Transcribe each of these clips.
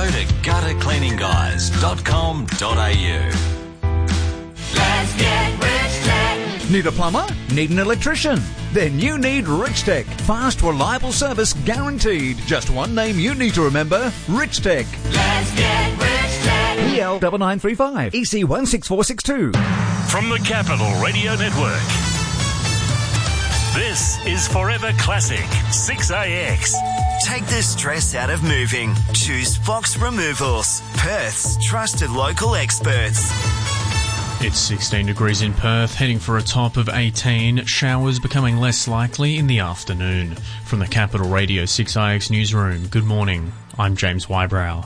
go to guttercleaningguys.com.au. Let's get Rich Tech. Need a plumber? Need an electrician? Then you need Rich Tech. Fast, reliable service guaranteed. Just one name you need to remember, Rich Tech. Let's get Rich Tech. EL 9935 EC 16462. From the Capital Radio Network, this is Forever Classic 6AX. Take the stress out of moving. Choose Fox Removals, Perth's trusted local experts. It's 16 degrees in Perth, heading for a top of 18, showers becoming less likely in the afternoon. From the Capital Radio 6IX newsroom, good morning, I'm James Wybrow.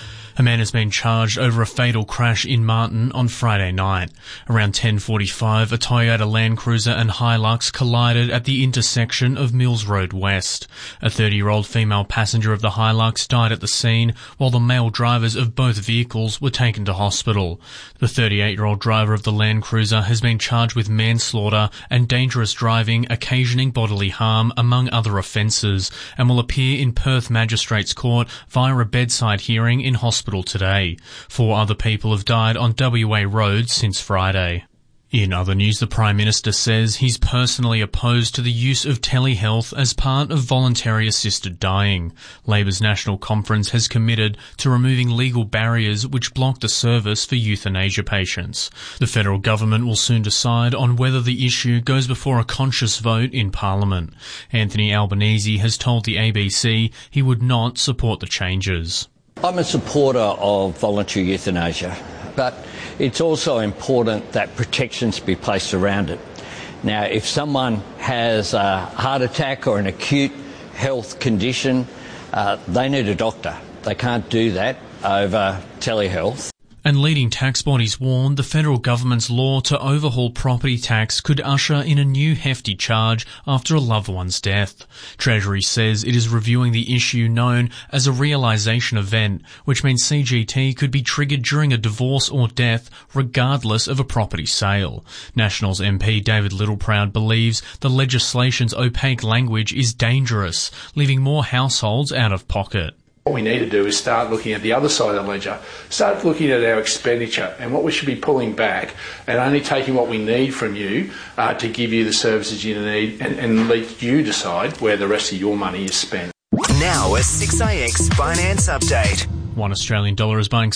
A man has been charged over a fatal crash in Martin on Friday night. Around 10:45, a Toyota Land Cruiser and Hilux collided at the intersection of Mills Road West. A 30-year-old female passenger of the Hilux died at the scene, while the male drivers of both vehicles were taken to hospital. The 38-year-old driver of the Land Cruiser has been charged with manslaughter and dangerous driving occasioning bodily harm, among other offences, and will appear in Perth Magistrates Court via a bedside hearing in hospital today. 4 other people have died on WA roads since Friday. In other news, the Prime Minister says he's personally opposed to the use of telehealth as part of voluntary assisted dying. Labor's National Conference has committed to removing legal barriers which block the service for euthanasia patients. The federal government will soon decide on whether the issue goes before a conscious vote in Parliament. Anthony Albanese has told the ABC he would not support the changes. I'm a supporter of voluntary euthanasia, but it's also important that protections be placed around it. Now, if someone has a heart attack or an acute health condition, they need a doctor. They can't do that over telehealth. And leading tax bodies warned the federal government's law to overhaul property tax could usher in a new hefty charge after a loved one's death. Treasury says it is reviewing the issue known as a realisation event, which means CGT could be triggered during a divorce or death regardless of a property sale. Nationals MP David Littleproud believes the legislation's opaque language is dangerous, leaving more households out of pocket. What we need to do is start looking at the other side of the ledger, start looking at our expenditure and what we should be pulling back and only taking what we need from you to give you the services you need and let you decide where the rest of your money is spent. Now a 6AX Finance Update. One Australian dollar is buying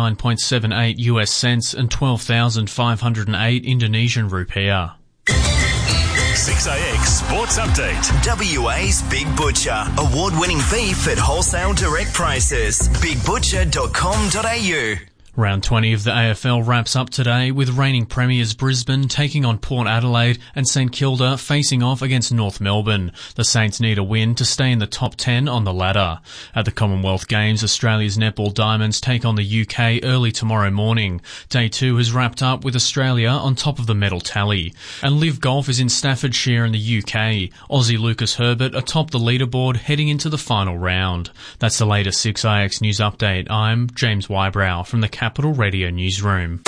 69.78 US cents and 12,508 Indonesian rupiah. 6AX Sports Update. WA's Big Butcher. Award-winning beef at wholesale direct prices. BigButcher.com.au. Round 20 of the AFL wraps up today with reigning premiers Brisbane taking on Port Adelaide and St Kilda facing off against North Melbourne. The Saints need a win to stay in the top 10 on the ladder. At the Commonwealth Games, Australia's netball Diamonds take on the UK early tomorrow morning. Day 2 has wrapped up with Australia on top of the medal tally. And Live Golf is in Staffordshire in the UK. Aussie Lucas Herbert atop the leaderboard heading into the final round. That's the latest 6IX News Update. I'm James Wybrow from the Capital Radio Newsroom.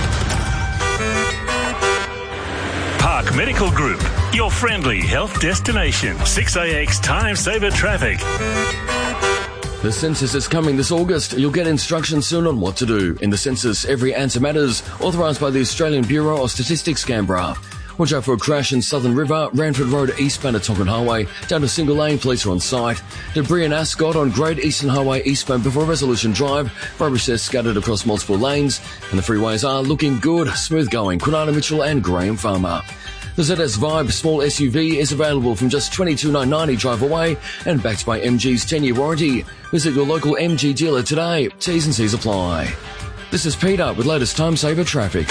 Park Medical Group, your friendly health destination. 6AX Time Saver Traffic. The census is coming this August. You'll get instructions soon on what to do. In the census, every answer matters. Authorised by the Australian Bureau of Statistics, Canberra. Watch out for a crash in Southern River, Ranford Road eastbound at Tonkin Highway, down to single lane, police are on site. Debris and Ascot on Great Eastern Highway eastbound before Resolution Drive, rubbish is scattered across multiple lanes, and the freeways are looking good, smooth going, Kwinana Mitchell and Graham Farmer. The ZS Vibe small SUV is available from just $22,990 drive away and backed by MG's 10-year warranty. Visit your local MG dealer today. T's and C's apply. This is Peter with latest Time Saver Traffic.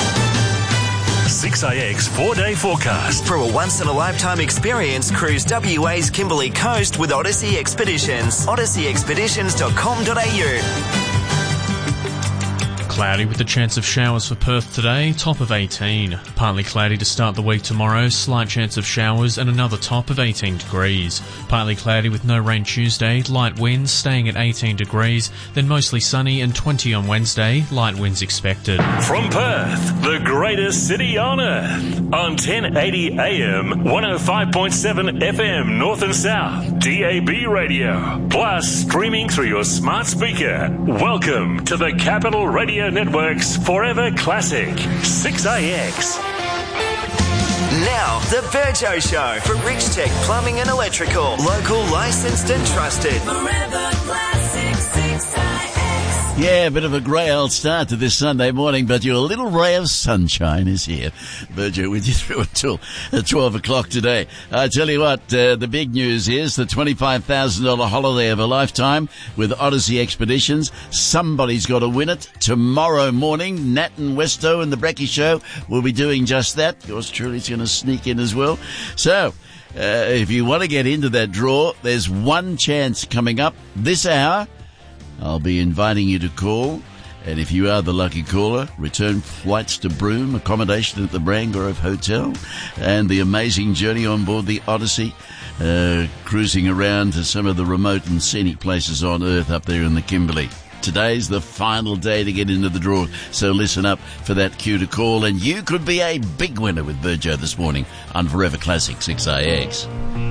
6AX 4-day forecast. For a once-in-a-lifetime experience, cruise WA's Kimberley Coast with Odyssey Expeditions. OdysseyExpeditions.com.au. Cloudy with the chance of showers for Perth today, top of 18. Partly cloudy to start the week tomorrow, slight chance of showers and another top of 18 degrees. Partly cloudy with no rain Tuesday, light winds staying at 18 degrees, then mostly sunny and 20 on Wednesday, light winds expected. From Perth, the greatest city on earth, on 1080 AM, 105.7 FM North and South, DAB radio, plus streaming through your smart speaker. Welcome to the Capital Radio Network's Forever Classic, 6AX. Now, the Virgo Show for Rich Tech Plumbing and Electrical. Local, licensed and trusted. Forever Classic 6IX. Yeah, a bit of a grey old start to this Sunday morning, but your little ray of sunshine is here. Virgil with you through until 12 o'clock today. I tell you what, the big news is the $25,000 holiday of a lifetime with Odyssey Expeditions. Somebody's got to win it. Tomorrow morning, Nat and Westo and the Brecky Show will be doing just that. Yours truly is going to sneak in as well. So, if you want to get into that draw, there's one chance coming up this hour. I'll be inviting you to call, and if you are the lucky caller, return flights to Broome, accommodation at the Brangrove Hotel, and the amazing journey on board the Odyssey, cruising around to some of the remote and scenic places on Earth up there in the Kimberley. Today's the final day to get into the draw, so listen up for that cue to call, and you could be a big winner with Virgo this morning on Forever Classic 6IX.